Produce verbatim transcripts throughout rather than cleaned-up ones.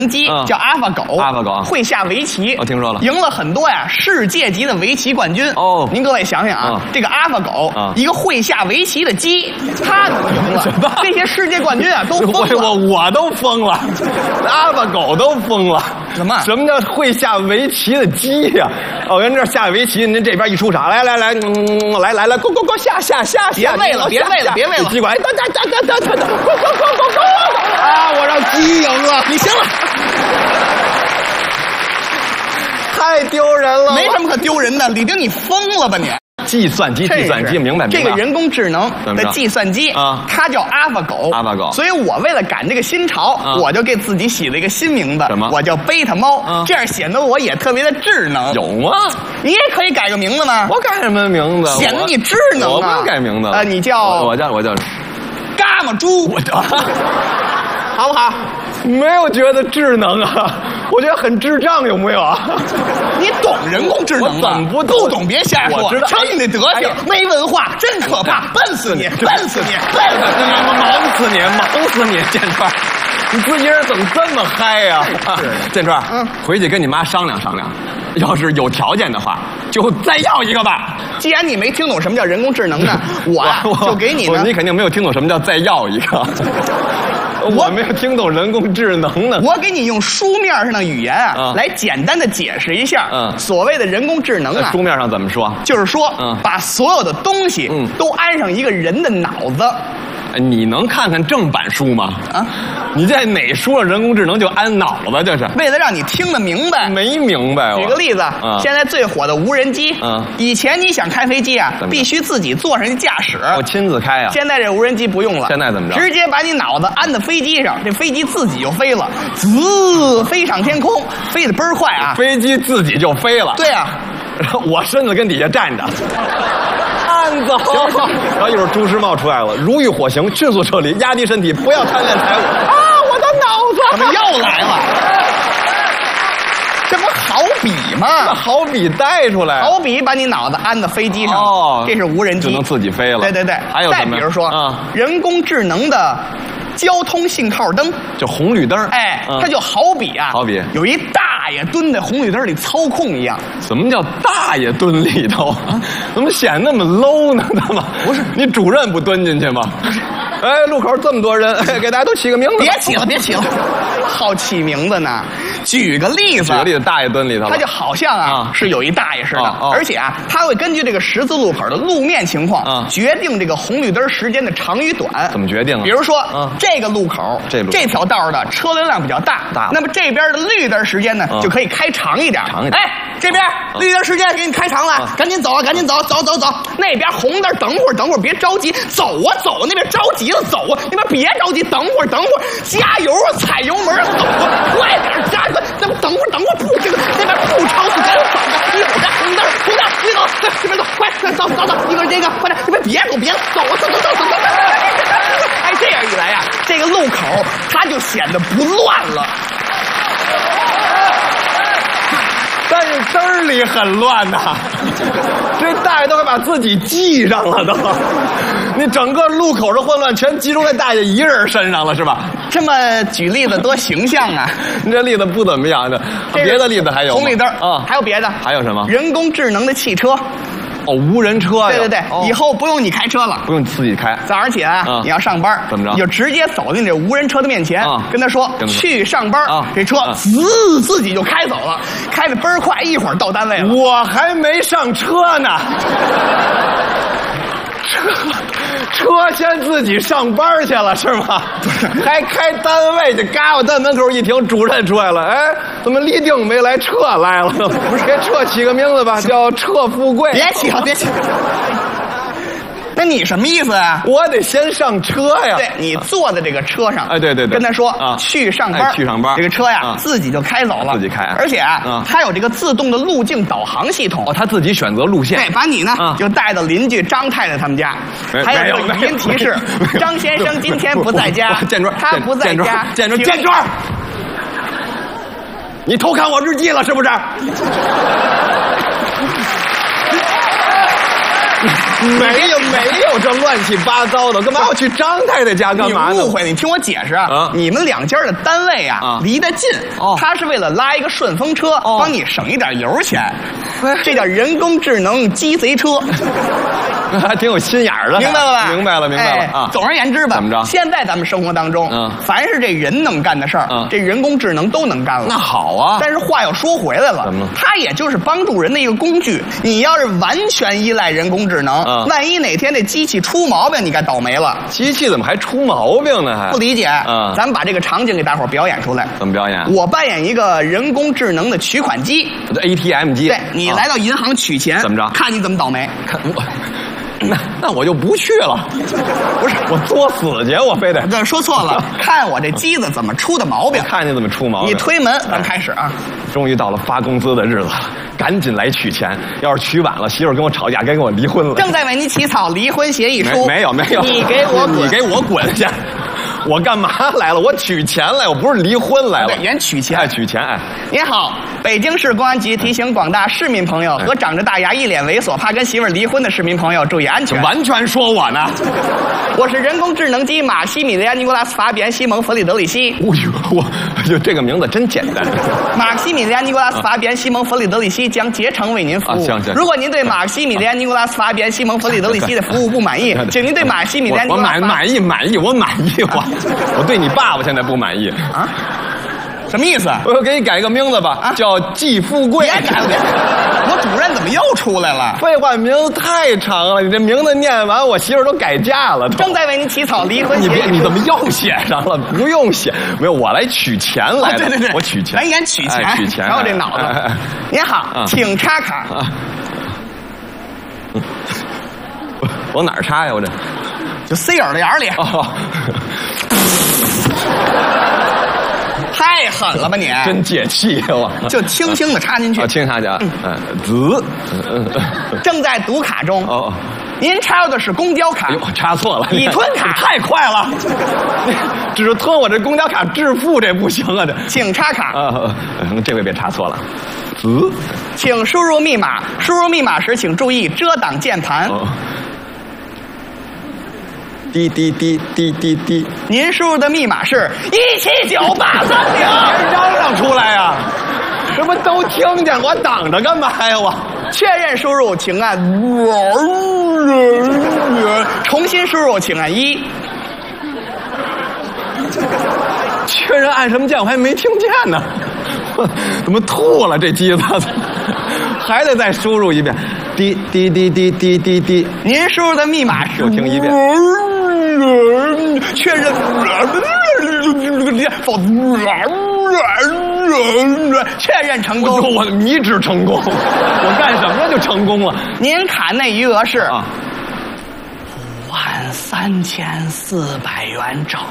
鸡叫阿法狗， 阿法狗会下围棋， 我听说了， 赢了很多呀世界级的围棋冠军。哦，您各位想想啊，这个阿法狗，一个会下围棋的鸡，它能赢了，这些世界冠军啊都疯了， 我我都疯了，阿法狗都疯了。 什么？ 什么叫会下围棋的鸡呀？我跟这儿下围棋，您这边一出场，来来来，嗯，来来来，go go go，下下下， 别喂了，别喂了，别喂了， 鸡管，哒哒哒哒哒哒哒 ，go go go go go， 啊，我让鸡赢了， 你行了。 太丢人了！ 没什么可丢人的，李丁，你疯了吧你？ 计算机，计算机，明白明白。 这个人工智能的计算机啊，它叫阿法狗， 阿法狗。 所以我为了赶这个新潮，我就给自己起了一个新名字， 什么？ 我叫贝塔猫，这样显得我也特别的智能。 有吗？ 你也可以改个名字吗？ 我改什么名字？ 显得你智能啊！ 我不改名字了。 呃，你叫我叫我叫伽马猪，我叫，好不好？ 没有觉得智能啊，我觉得很智障，有没有啊？ 你懂人工智能吗？ 我怎么不不懂？别瞎说！ 我知道， 瞧你那德行，没文化，真可怕！笨死你！笨死你！笨死你！ 忙死你！忙死你！建川，你自己人怎么这么嗨呀？建川，嗯，回去跟你妈商量商量，要是有条件的话，就再要一个吧。 既然你没听懂什么叫人工智能呢，我呀就给你呢。 你肯定没有听懂什么叫再要一个。我没有听懂人工智能呢。 我给你用书面上的语言啊，来简单的解释一下。嗯，所谓的人工智能啊， 书面上怎么说？ 就是说，嗯，把所有的东西，嗯，都安上一个人的脑子。 你能看看正版书吗？啊，你在哪书上人工智能就安脑子？这是为了让你听得明白。 没明白。 举个例子，现在最火的无人机，嗯，以前你想开飞机啊，必须自己坐上去驾驶， 我亲自开啊。 现在这无人机不用了， 现在怎么着？ 直接把你脑子安在飞机上，这飞机自己就飞了，滋，飞上天空，飞得倍儿快啊！ 飞机自己就飞了。 对啊， 我身子跟底下站着。慢走，然后一会儿朱时茂出来了，如遇火刑，迅速撤离，压低身体，不要贪恋财物。啊，我的脑子！ 怎么又来了？这不好比吗？ 好比带出来， 好比把你脑子安到飞机上，哦，这是无人机， 就能自己飞了。 对对对， 还有再比如说，啊，人工智能的交通信号灯， 就红绿灯， 哎，它就好比啊， 好比有一大爷蹲在红绿灯里操控一样。 什么叫大爷蹲里头？怎么显那么 low 呢？怎么不是你主任不蹲进去吗？哎，路口这么多人，哎，给大家都起个名字。 别起了，别起了，好起名字呢。举个例子， 举个例子，大爷蹲里头， 他就好像啊是有一大爷似的，而且啊，他会根据这个十字路口的路面情况，决定这个红绿灯时间的长与短。 怎么决定啊？ 比如说，这个路口，这这条道的车流量比较大，那么这边的绿灯时间呢就可以开长一点。 长一点。 哎，这边绿灯时间给你开长了，赶紧走啊，赶紧走，走走走。那边红灯，等会儿，等会儿，别着急，走啊走啊，那边着急了，走啊，那边别着急，等会儿，等会儿，加油啊，踩油门啊，走啊，快点加油，那不等会儿，等会儿，不这个那边不超速，赶紧走啊，一会儿红灯，红灯，你走，对，这边走，快，走走走，一会儿这个，快点，这边别走，别走啊，走走走走走。哎，这样一来呀，这个路口它就显得不乱了。 但是灯儿里很乱呐，这大爷都快把自己系上了都，你整个路口的混乱全集中在大爷一人身上了是吧？ 这么举例子多形象啊！ 你这例子不怎么样的，别的例子还有红绿灯啊，还有别的？ 还有什么？ 人工智能的汽车。 哦，无人车呀！ 对对对，哦，以后不用你开车了， 不用自己开。 早上起来，嗯，你要上班， 怎么着？ 你就直接走进这无人车的面前，啊，跟他说去上班，啊，这车滋自己就开走了，开得倍儿快，一会儿到单位了。 我还没上车呢，车车先自己上班去了是吗？还开单位去，嘎巴单门口一停，主任出来了，哎，怎么立定没来，撤来了？不是，给撤起个名字吧，叫撤富贵。 别起了，别起了。那你什么意思啊？ 我得先上车呀。 对，你坐在这个车上， 哎，对对对， 跟他说啊，去上班， 去上班， 这个车呀自己就开走了， 自己开， 而且啊，它有这个自动的路径导航系统， 哦，他自己选择路线， 对，把你呢就带到邻居张太太他们家，还有语音提示，张先生今天不在家， 建庄， 他不在家， 建庄，建庄，你偷看我日记了是不是？ 没有没有这乱七八糟的，干嘛要去张太太家干嘛呢？ 你误会，你听我解释啊！你们两家的单位啊离得近，他是为了拉一个顺风车，帮你省一点油钱。这叫人工智能鸡贼车， 还挺有心眼儿的。 明白了吧？ 明白了，明白了啊！ 总而言之吧， 怎么着？ 现在咱们生活当中，凡是这人能干的事儿，这人工智能都能干了。 那好啊， 但是话又说回来了， 怎么了？ 它也就是帮助人的一个工具。你要是完全依赖人工智能，万一哪天这机器出毛病，你该倒霉了。 机器怎么还出毛病呢？还不理解。嗯，咱们把这个场景给大伙儿表演出来。 怎么表演？ 我扮演一个人工智能的取款机 ，A T M 机。 对，你来到银行取钱， 怎么着？ 看你怎么倒霉。 看我。那那我就不去了，不是我作死去，我非得。 这说错了，看我这机子怎么出的毛病。 看你怎么出毛病。 你推门，咱开始啊。 终于到了发工资的日子了，赶紧来取钱。要是取晚了，媳妇跟我吵架，该跟我离婚了。 正在为你起草离婚协议书。 没有没有， 你给我滚， 你给我滚去！我干嘛来了？我取钱来，我不是离婚来了。 人取钱， 哎，取钱。哎， 您好，北京市公安局提醒广大市民朋友和长着大牙、一脸猥琐、怕跟媳妇儿离婚的市民朋友注意安全。 完全说我呢， 我是人工智能机马西米利安尼古拉斯法比安西蒙弗里德里希。 哎呦，我就这个名字真简单。 马西米利安尼古拉斯法比安西蒙弗里德里希将竭诚为您服务。 啊、行行。 如果您对马西米利安尼古拉斯法比安西蒙弗里德里希的服务不满意，请您对马西米利安尼古拉斯。 我满满意满意，我满意我。我对你爸爸现在不满意啊？什么意思？ 我给你改一个名字吧，啊、叫季富贵。 别改了，别改了！我主任怎么又出来了？ 废话，名字太长了，你这名字念完，我媳妇都改嫁了。 正在为您起草离婚协议。 你别，你怎么又写上了？不用写，没有，我来取钱来的。 哦、对对对， 我取钱。 来演取钱， 哎、取钱。 瞧我这脑子。哎哎、您好，啊、请插卡。啊、 往哪儿插呀？我这就塞耳朵眼里。 哦太狠了吧你！ 真解气我！ 就轻轻的插进去， 啊，轻插去啊，嗯，子， 正在读卡中。 哦， 您插入的是公交卡， 哎呦，插错了， 已吞卡， 太快了，只是吞我这公交卡致富这不行啊，这， 请插卡啊，这回别插错了，子， 请输入密码，输入密码时请注意遮挡键盘。哦滴滴滴滴滴滴， 您输入的密码是一七九八三零， 嚷嚷出来呀！这不都听见？我挡着干嘛呀？我确认输入，请按重新输入，请按一。 确认按什么键？我还没听见呢。怎么吐了？这机子还得再输入一遍。滴滴滴滴滴滴滴， 您输入的密码是？ 我听一遍。 确认，否确认成功。 我迷之成功，我干什么就成功了？ 您卡内余额是啊， 五万三千四百元整。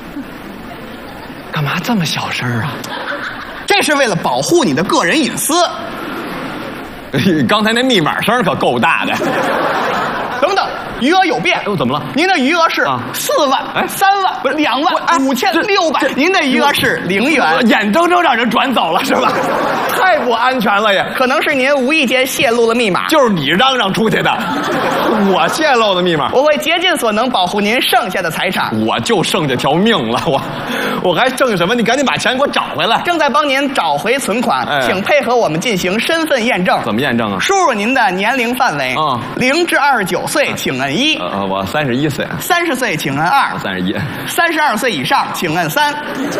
干嘛这么小声啊？ 这是为了保护你的个人隐私。 刚才那密码声可够大的。 等等，余额有变。 又怎么了？ 您的余额是四万、哎、三万、不是两万、五千六百。您的余额是零元， 眼睁睁让人转走了是吧？太不安全了也。 可能是您无意间泄露了密码。 就是你嚷嚷出去的，我泄露的密码。 我会竭尽所能保护您剩下的财产。 我就剩下条命了，我我还剩什么？你赶紧把钱给我找回来。 正在帮您找回存款，哎、请配合我们进行身份验证。 怎么验证啊？ 输入您的年龄范围，啊、嗯，零至二十九岁，请按一。 呃，我三十一岁。 三十岁，请按二。 三十一。 三十二岁以上，请按三。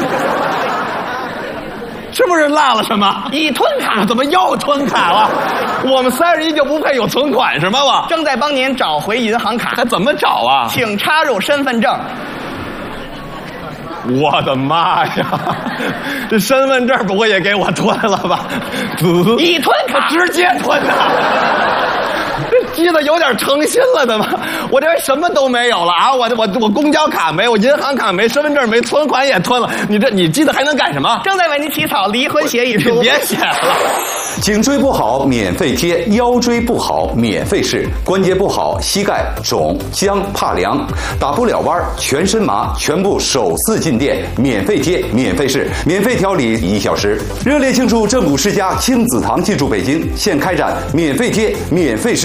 是不是落了什么？ 已吞卡， 怎么又吞卡了？我们三十一就不配有存款是吗？我正在帮您找回银行卡， 他怎么找啊？ 请插入身份证。 我的妈呀！这身份证不会也给我吞了吧？ 已吞卡， 直接吞呐！这机子有点诚心了的吗？我这什么都没有了啊！我我我公交卡没，我银行卡没，身份证没，存款也吞了。你这你机子还能干什么？ 正在为您起草离婚协议书。 别写了。 颈椎不好免费贴，腰椎不好免费试，关节不好膝盖肿僵怕凉，打不了弯全身麻，全部首次进店免费贴免费试，免费调理一小时。热烈庆祝正骨世家亲子堂进驻北京，现开展免费贴免费试。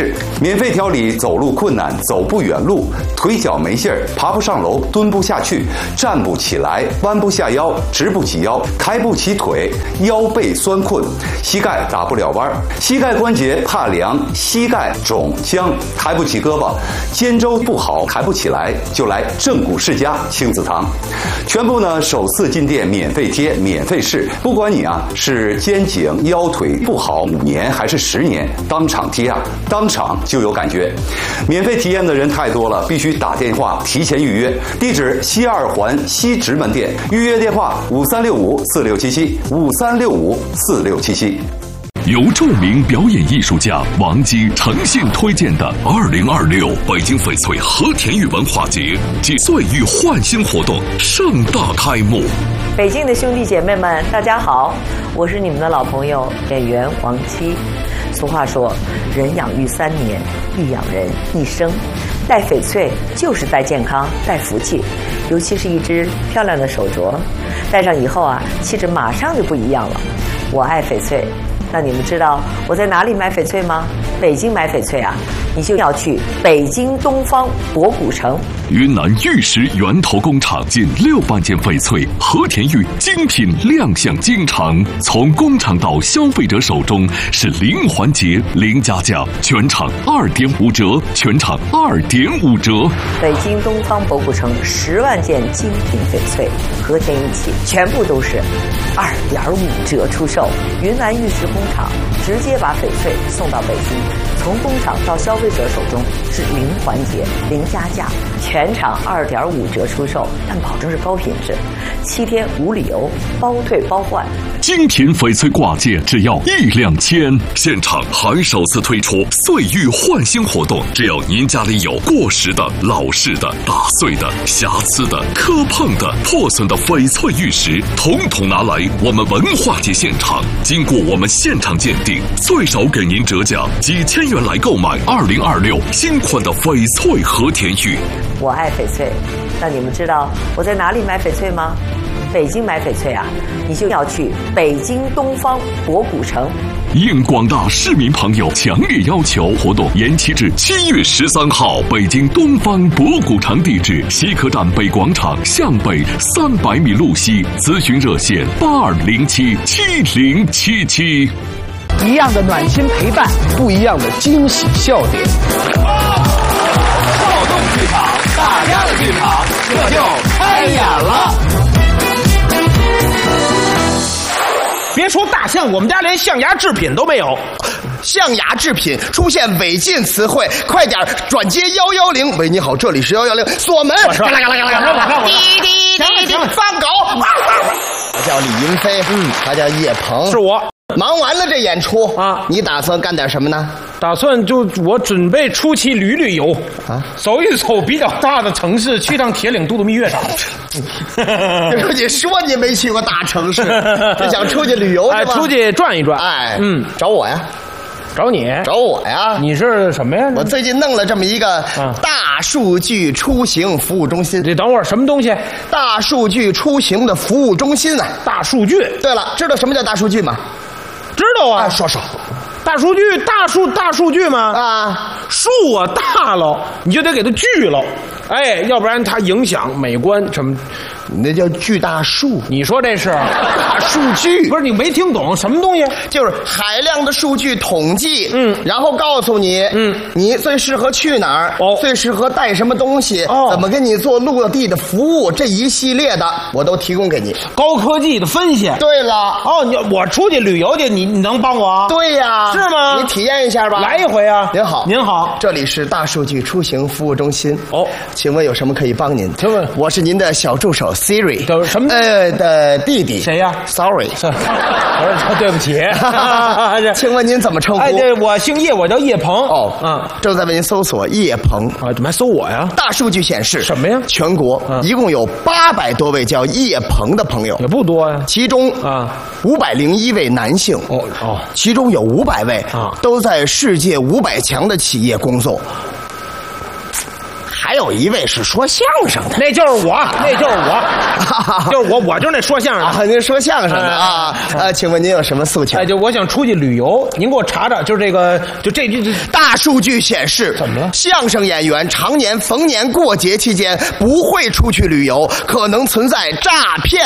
免费调理走路困难、走不远路、腿脚没劲儿、爬不上楼、蹲不下去、站不起来、弯不下腰、直不起腰、抬不起腿、腰背酸困、膝盖打不了弯、膝盖关节怕凉、膝盖肿僵、抬不起胳膊、肩周不好抬不起来，就来正骨世家亲子堂，全部呢首次进店免费贴、免费试，不管你啊是肩颈腰腿不好五年还是十年，当场贴啊，当场就有感觉。免费体验的人太多了，必须打电话提前预约。地址西二环西直门店，预约电话五三六五四六七七五三六五四六七七。 由著名表演艺术家王姬诚信推荐的二零二六北京翡翠和田玉文化节暨岁玉焕新活动盛大开幕。 北京的兄弟姐妹们，大家好，我是你们的老朋友演员王姬。俗话说，人养育三年，必养人一生。戴翡翠就是戴健康、戴福气，尤其是一只漂亮的手镯，戴上以后啊，气质马上就不一样了。我爱翡翠。那你们知道我在哪里买翡翠吗？北京买翡翠啊，你就要去北京东方博古城。 云南玉石源头工厂近六万件翡翠和田玉精品亮相京城，从工厂到消费者手中是零环节、零加价，全场二点五折，全场二点五折。 北京东方博古城十万件精品翡翠和田玉器，全部都是二点五折出售。云南玉石工厂直接把翡翠送到北京，从工厂到消费者手中是零环节、零加价，全场二点五折出售，但保证是高品质，七天无理由，包退包换。 精品翡翠挂件只要一两千，现场还首次推出岁玉焕新活动，只要您家里有过时的、老式的、打碎的、瑕疵的、磕碰的、破损的翡翠玉石，统统拿来我们文化节现场，经过我们现场鉴定，最少给您折价几千元来购买二零二六新款的翡翠和田玉。 我爱翡翠，那你们知道我在哪里买翡翠吗？北京买翡翠啊，你就要去北京东方博古城。 应广大市民朋友强烈要求，活动延期至七月十三号。北京东方博古城地址：西客站北广场向北三百米路西。咨询热线：八二零七七零七七。 一样的暖心陪伴，不一样的惊喜笑点。 跳动剧场，大家的剧场，这就开演了。 别说大象，我们家连象牙制品都没有。 象牙制品出现违禁词汇，快点转接幺幺零。喂，你好，这里是幺幺零，锁门。 嘎啦嘎啦嘎啦嘎啦嘎啦！ 滴滴滴滴，放狗。我叫李云飞，嗯，他叫叶鹏， 是我。 忙完了这演出啊， 你打算干点什么呢？ 打算就我准备出去旅旅游啊，走一走比较大的城市，去趟铁岭度度蜜月啥的。 你说你没去过大城市，就想出去旅游是吧？ 哎，出去转一转。 哎， 嗯， 找我呀。 找你？ 找我呀？ 你是什么呀？ 我最近弄了这么一个大数据出行服务中心。 你等会儿，什么东西？ 大数据出行的服务中心啊！ 大数据。 对了，知道什么叫大数据吗？ 知道啊。 啊说说。 大数据，大数大数据吗？ 啊， 树啊大了，你就得给它锯了，哎，要不然它影响美观什么。 那叫巨大数， 你说这是大数据？ 不是，你没听懂什么东西？ 就是海量的数据统计， 嗯， 然后告诉你， 嗯， 你最适合去哪儿， 哦， 最适合带什么东西， 哦， 怎么给你做落地的服务，这一系列的我都提供给你， 高科技的分析。 对了， 哦，你我出去旅游去，你你能帮我？ 对呀， 是吗？ 你体验一下吧， 来一回啊！ 您好， 您好， 这里是大数据出行服务中心。 哦， 请问有什么可以帮您？ 请问我是您的小助手 Siri。 都什么？ 呃的弟弟。 谁呀 ？Sorry， 我说对不起。 请问您怎么称呼？ 哎，对，我姓叶，我叫叶鹏。 哦， 嗯， 正在为您搜索叶鹏。 啊，怎么还搜我呀？ 大数据显示， 什么呀？ 全国一共有八百多位叫叶鹏的朋友， 也不多呀。 其中啊， 五百零一位男性。 哦哦， 其中有五百位啊， 都在世界五百强的企业工作。 还有一位是说相声的， 那就是我，那就是我，就是我，我就是那说相声的。 啊，您说相声的啊？呃，请问您有什么诉求？ 哎，就我想出去旅游，您给我查查，就是这个，就这这这大数据显示， 怎么了？ 相声演员常年逢年过节期间不会出去旅游，可能存在诈骗